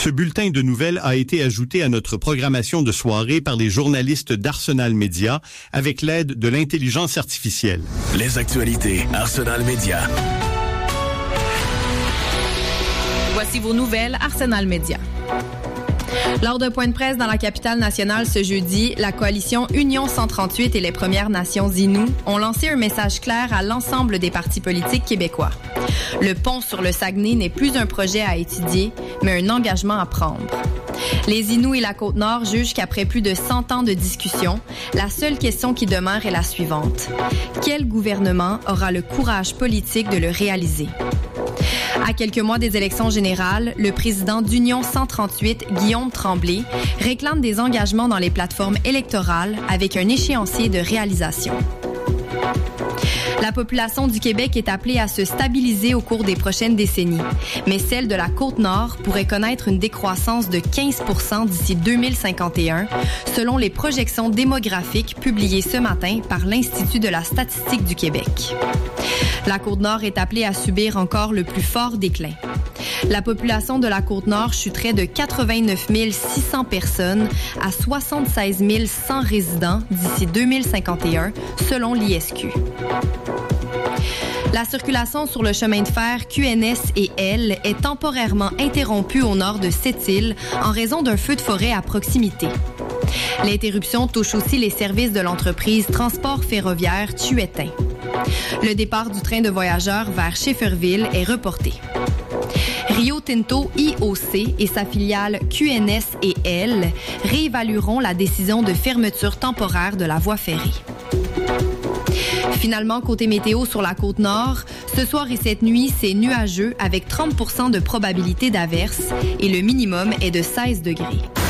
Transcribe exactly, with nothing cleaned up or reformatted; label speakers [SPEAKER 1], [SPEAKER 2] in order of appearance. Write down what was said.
[SPEAKER 1] Ce bulletin de nouvelles a été ajouté à notre programmation de soirée par les journalistes d'Arsenal Média avec l'aide de l'intelligence artificielle.
[SPEAKER 2] Les actualités Arsenal Média.
[SPEAKER 3] Voici vos nouvelles Arsenal Média. Lors d'un point de presse dans la capitale nationale ce jeudi, la coalition Union cent trente-huit et les Premières Nations Innu ont lancé un message clair à l'ensemble des partis politiques québécois. Le pont sur le Saguenay n'est plus un projet à étudier, mais un engagement à prendre. Les Inuits et la Côte-Nord jugent qu'après plus de cent ans de discussion, la seule question qui demeure est la suivante. Quel gouvernement aura le courage politique de le réaliser? À quelques mois des élections générales, le président d'Union cent trente-huit, Guillaume Tremblay, réclame des engagements dans les plateformes électorales avec un échéancier de réalisation. La population du Québec est appelée à se stabiliser au cours des prochaines décennies, mais celle de la Côte-Nord pourrait connaître une décroissance de quinze pour cent d'ici deux mille cinquante et un, selon les projections démographiques publiées ce matin par l'Institut de la statistique du Québec. La Côte-Nord est appelée à subir encore le plus fort déclin. La population de la Côte-Nord chuterait de quatre-vingt-neuf mille six cents personnes à soixante-seize mille cent résidents d'ici deux mille cinquante et un, selon l'I S Q. La circulation sur le chemin de fer Q N S et L est temporairement interrompue au nord de Sept-Îles en raison d'un feu de forêt à proximité. L'interruption touche aussi les services de l'entreprise Transport ferroviaire Tuetin. Le départ du train de voyageurs vers Schefferville est reporté. Rio Tinto I O C et sa filiale Q N S et L réévalueront la décision de fermeture temporaire de la voie ferrée. Finalement, côté météo sur la Côte-Nord, ce soir et cette nuit, c'est nuageux avec trente pour cent de probabilité d'averse et le minimum est de seize degrés.